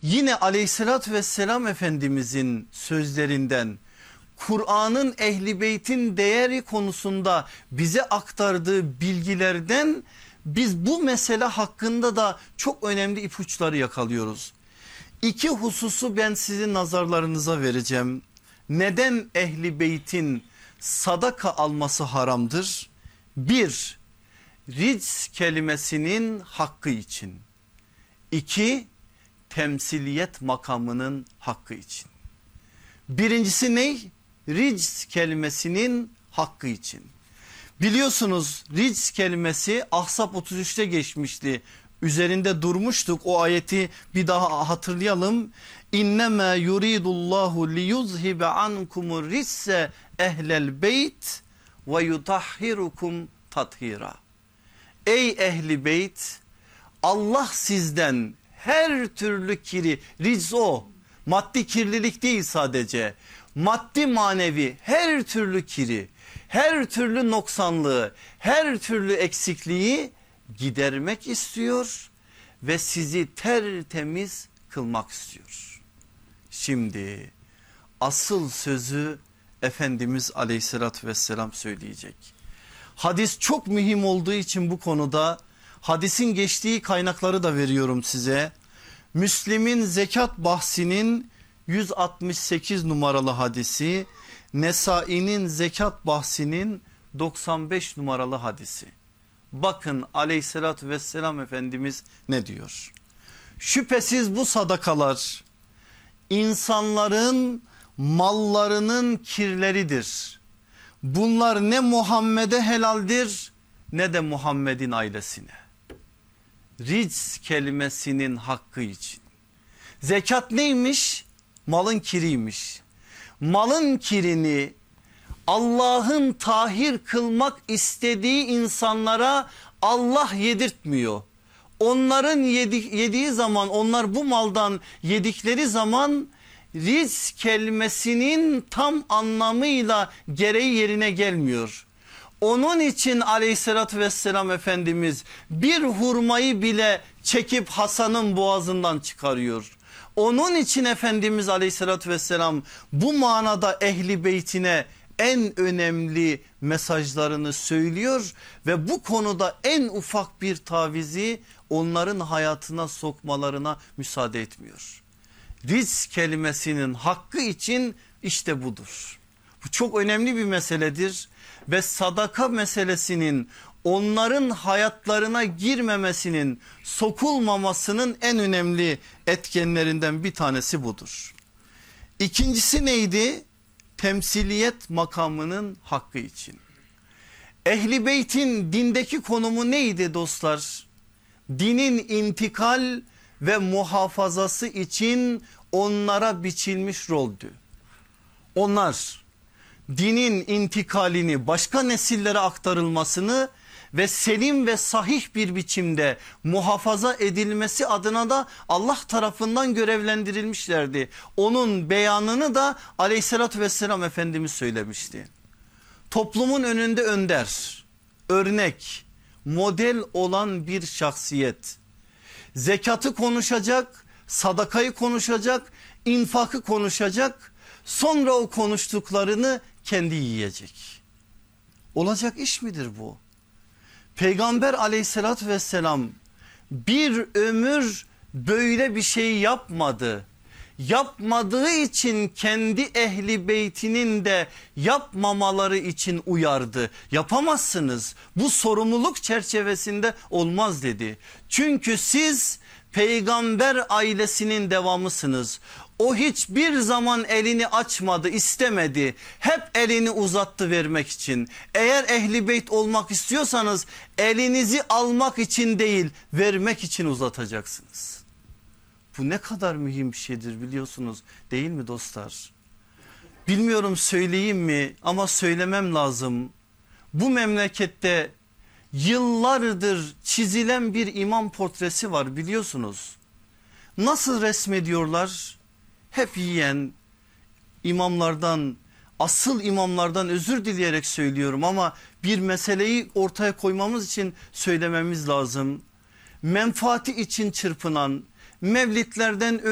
Yine aleyhissalatü vesselam Efendimizin sözlerinden, Kur'an'ın Ehl-i Beyt'in değeri konusunda bize aktardığı bilgilerden biz bu mesele hakkında da çok önemli ipuçları yakalıyoruz. İki hususu ben sizin nazarlarınıza vereceğim. Neden Ehl-i Beyt'in sadaka alması haramdır? Bir, ric kelimesinin hakkı için. İki, temsiliyet makamının hakkı için. Birincisi ne? Ric kelimesinin hakkı için. Biliyorsunuz ric kelimesi Ahzab 33'te geçmişti. Üzerinde durmuştuk, o ayeti bir daha hatırlayalım. İnnemâ yuridullahu liyuzhibe ankumur risse ehlel beyt ve yutahhirukum tathira. Ey ehli beyt, Allah sizden her türlü kiri, ric o, maddi kirlilik değil sadece, maddi manevi her türlü kiri, her türlü noksanlığı, her türlü eksikliği gidermek istiyor ve sizi tertemiz kılmak istiyor. Şimdi asıl sözü Efendimiz Aleyhisselatü Vesselam söyleyecek. Hadis çok mühim olduğu için bu konuda hadisin geçtiği kaynakları da veriyorum size. Müslim'in zekat bahsinin 168 numaralı hadisi, Nesai'nin zekat bahsinin 95 numaralı hadisi. Bakın aleyhissalatü vesselam Efendimiz ne diyor? Şüphesiz bu sadakalar insanların mallarının kirleridir. Bunlar ne Muhammed'e helaldir ne de Muhammed'in ailesine. Ric kelimesinin hakkı için. Zekat neymiş? Malın kiriymiş. Malın kirini Allah'ın tahir kılmak istediği insanlara Allah yedirtmiyor. Onların yediği zaman, onlar bu maldan yedikleri zaman ric kelimesinin tam anlamıyla gereği yerine gelmiyor. Onun için aleyhissalatü vesselam Efendimiz bir hurmayı bile çekip Hasan'ın boğazından çıkarıyor. Onun için Efendimiz aleyhissalatü vesselam bu manada ehli beytine en önemli mesajlarını söylüyor ve bu konuda en ufak bir tavizi onların hayatına sokmalarına müsaade etmiyor. Ric kelimesinin hakkı için işte budur. Bu çok önemli bir meseledir ve sadaka meselesinin onların hayatlarına girmemesinin, sokulmamasının en önemli etkenlerinden bir tanesi budur. İkincisi neydi? Temsiliyet makamının hakkı için. Ehli Beyt'in dindeki konumu neydi dostlar? Dinin intikal ve muhafazası için onlara biçilmiş roldü. Onlar dinin intikalini, başka nesillere aktarılmasını ve selim ve sahih bir biçimde muhafaza edilmesi adına da Allah tarafından görevlendirilmişlerdi. Onun beyanını da aleyhissalatü vesselam Efendimiz söylemişti. Toplumun önünde önder, örnek, model olan bir şahsiyet. Zekatı konuşacak, sadakayı konuşacak, infakı konuşacak, sonra o konuştuklarını kendi yiyecek. Olacak iş midir bu? Peygamber aleyhissalatü vesselam bir ömür böyle bir şey yapmadı. Yapmadığı için kendi ehli beytinin de yapmamaları için uyardı. Yapamazsınız, bu sorumluluk çerçevesinde olmaz dedi. Çünkü siz peygamber ailesinin devamısınız. O hiçbir zaman elini açmadı, istemedi. Hep elini uzattı vermek için. Eğer ehli beyt olmak istiyorsanız elinizi almak için değil, vermek için uzatacaksınız. Bu ne kadar mühim bir şeydir biliyorsunuz değil mi dostlar? Bilmiyorum söyleyeyim mi ama söylemem lazım. Bu memlekette yıllardır çizilen bir imam portresi var biliyorsunuz. Nasıl resmediyorlar? Hep yiyen imamlardan, asıl imamlardan özür dileyerek söylüyorum ama bir meseleyi ortaya koymamız için söylememiz lazım. Menfaati için çırpınan, mevlitlerden